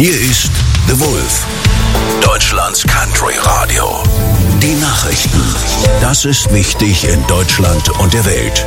Hier ist The Wolf, Deutschlands Country Radio. Die Nachrichten. Das ist wichtig in Deutschland und der Welt.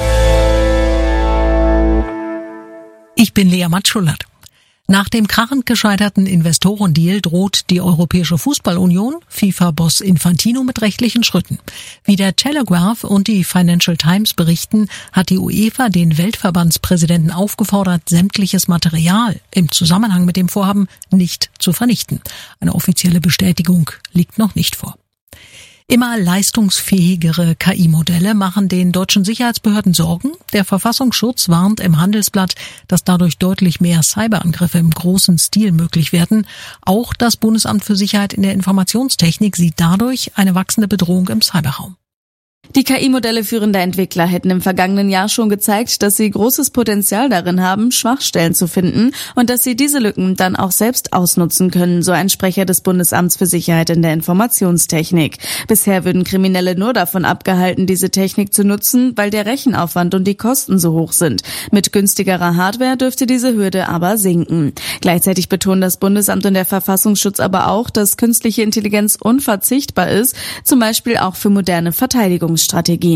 Ich bin Lea Matschulat. Nach dem krachend gescheiterten Investorendeal droht die Europäische Fußballunion FIFA-Boss Infantino mit rechtlichen Schritten. Wie der Telegraph und die Financial Times berichten, hat die UEFA den Weltverbandspräsidenten aufgefordert, sämtliches Material im Zusammenhang mit dem Vorhaben nicht zu vernichten. Eine offizielle Bestätigung liegt noch nicht vor. Immer leistungsfähigere KI-Modelle machen den deutschen Sicherheitsbehörden Sorgen. Der Verfassungsschutz warnt im Handelsblatt, dass dadurch deutlich mehr Cyberangriffe im großen Stil möglich werden. Auch das Bundesamt für Sicherheit in der Informationstechnik sieht dadurch eine wachsende Bedrohung im Cyberraum. Die KI-Modelle führender Entwickler hätten im vergangenen Jahr schon gezeigt, dass sie großes Potenzial darin haben, Schwachstellen zu finden und dass sie diese Lücken dann auch selbst ausnutzen können, so ein Sprecher des Bundesamts für Sicherheit in der Informationstechnik. Bisher würden Kriminelle nur davon abgehalten, diese Technik zu nutzen, weil der Rechenaufwand und die Kosten so hoch sind. Mit günstigerer Hardware dürfte diese Hürde aber sinken. Gleichzeitig betonen das Bundesamt und der Verfassungsschutz aber auch, dass künstliche Intelligenz unverzichtbar ist, zum Beispiel auch für moderne Verteidigungsstrategien.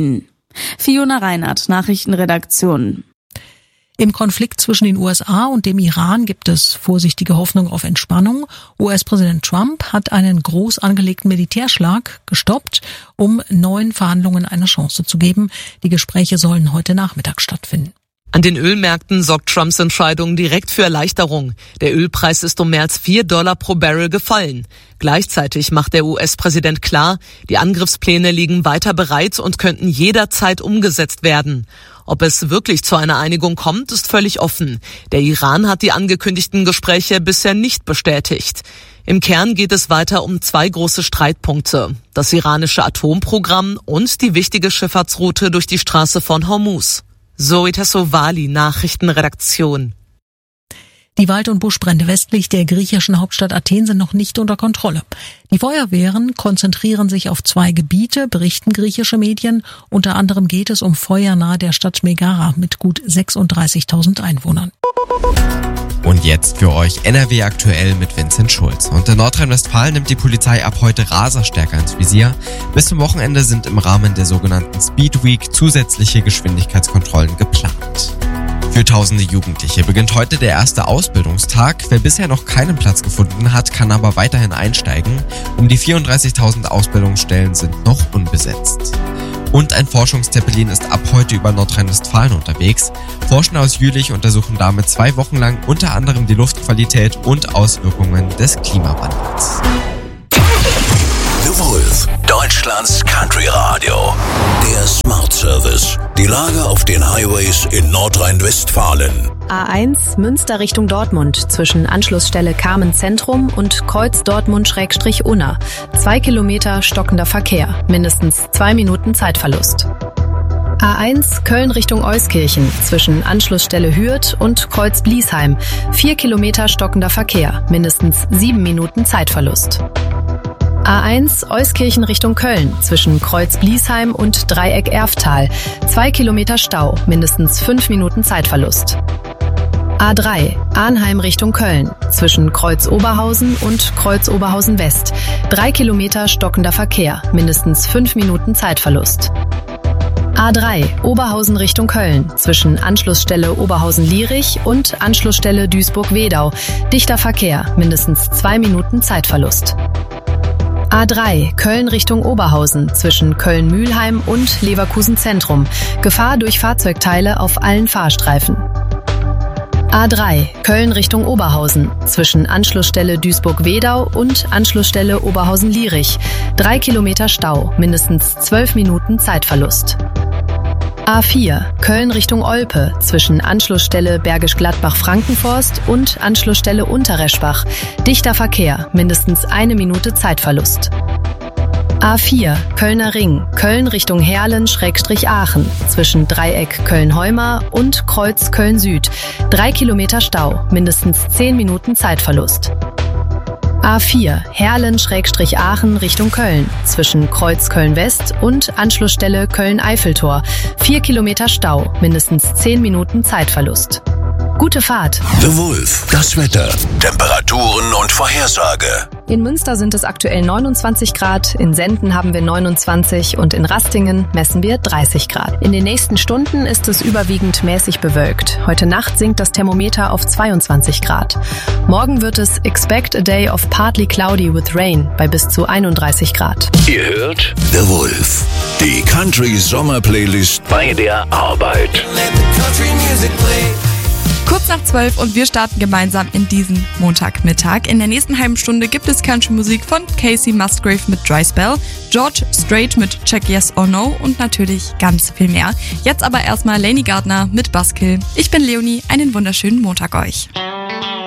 Fiona Reinhardt, Nachrichtenredaktion. Im Konflikt zwischen den USA und dem Iran gibt es vorsichtige Hoffnung auf Entspannung. US-Präsident Trump hat einen groß angelegten Militärschlag gestoppt, um neuen Verhandlungen eine Chance zu geben. Die Gespräche sollen heute Nachmittag stattfinden. An den Ölmärkten sorgt Trumps Entscheidung direkt für Erleichterung. Der Ölpreis ist um mehr als $4 pro Barrel gefallen. Gleichzeitig macht der US-Präsident klar, die Angriffspläne liegen weiter bereit und könnten jederzeit umgesetzt werden. Ob es wirklich zu einer Einigung kommt, ist völlig offen. Der Iran hat die angekündigten Gespräche bisher nicht bestätigt. Im Kern geht es weiter um 2 große Streitpunkte: das iranische Atomprogramm und die wichtige Schifffahrtsroute durch die Straße von Hormuz. Zoe Tassovali, Nachrichtenredaktion. Die Wald- und Buschbrände westlich der griechischen Hauptstadt Athen sind noch nicht unter Kontrolle. Die Feuerwehren konzentrieren sich auf 2 Gebiete, berichten griechische Medien. Unter anderem geht es um Feuer nahe der Stadt Megara mit gut 36.000 Einwohnern. Und jetzt für euch NRW aktuell mit Vincent Schulz. Und in Nordrhein-Westfalen nimmt die Polizei ab heute Raser stärker ins Visier. Bis zum Wochenende sind im Rahmen der sogenannten Speed Week zusätzliche Geschwindigkeitskontrollen geplant. Für tausende Jugendliche beginnt heute der erste Ausbildungstag. Wer bisher noch keinen Platz gefunden hat, kann aber weiterhin einsteigen. Um die 34.000 Ausbildungsstellen sind noch unbesetzt. Und ein Forschungszeppelin ist ab heute über Nordrhein-Westfalen unterwegs. Forschende aus Jülich untersuchen damit 2 Wochen lang unter anderem die Luftqualität und Auswirkungen des Klimawandels. The Wolf, Deutschlands Country Radio. Der Smart Service. Die Lage auf den Highways in Nordrhein-Westfalen. A1 Münster Richtung Dortmund zwischen Anschlussstelle Kamen Zentrum und Kreuz Dortmund-Unna. 2 Kilometer stockender Verkehr, mindestens 2 Minuten Zeitverlust. A1 Köln Richtung Euskirchen zwischen Anschlussstelle Hürth und Kreuz Bliesheim. 4 Kilometer stockender Verkehr, mindestens 7 Minuten Zeitverlust. A1 Euskirchen Richtung Köln zwischen Kreuz Bliesheim und Dreieck Erftal. 2 Kilometer Stau, mindestens 5 Minuten Zeitverlust. A3 Arnheim Richtung Köln zwischen Kreuz Oberhausen und Kreuz Oberhausen West. 3 Kilometer stockender Verkehr, mindestens 5 Minuten Zeitverlust. A3 Oberhausen Richtung Köln zwischen Anschlussstelle Oberhausen-Lierich und Anschlussstelle Duisburg-Wedau. Dichter Verkehr, mindestens 2 Minuten Zeitverlust. A3 Köln Richtung Oberhausen zwischen Köln-Mülheim und Leverkusen Zentrum. Gefahr durch Fahrzeugteile auf allen Fahrstreifen. A3 Köln Richtung Oberhausen zwischen Anschlussstelle Duisburg-Wedau und Anschlussstelle Oberhausen-Lierich. 3 Kilometer Stau, mindestens 12 Minuten Zeitverlust. A4 Köln Richtung Olpe zwischen Anschlussstelle Bergisch Gladbach-Frankenforst und Anschlussstelle Unterreschbach. Dichter Verkehr, mindestens 1 Minute Zeitverlust. A4 Kölner Ring, Köln Richtung Herlen-Aachen zwischen Dreieck Köln-Heumar und Kreuz Köln-Süd. 3 Kilometer Stau, mindestens 10 Minuten Zeitverlust. A4 Herlen-Aachen Richtung Köln zwischen Kreuz Köln-West und Anschlussstelle Köln-Eiffeltor. 4 Kilometer Stau, mindestens 10 Minuten Zeitverlust. Gute Fahrt. The Wolf, das Wetter, Temperaturen und Vorhersage. In Münster sind es aktuell 29 Grad, in Senden haben wir 29 und in Rastingen messen wir 30 Grad. In den nächsten Stunden ist es überwiegend mäßig bewölkt. Heute Nacht sinkt das Thermometer auf 22 Grad. Morgen wird es Expect a Day of Partly Cloudy with Rain bei bis zu 31 Grad. Ihr hört The Wolf, die Country-Sommer-Playlist bei der Arbeit. Kurz nach 12 und wir starten gemeinsam in diesen Montagmittag. In der nächsten halben Stunde gibt es Country-Musik von Casey Musgrave mit Dry Spell, George Strait mit Check Yes or No und natürlich ganz viel mehr. Jetzt aber erstmal Lainey Gardner mit Buzzkill. Ich bin Leonie, einen wunderschönen Montag euch.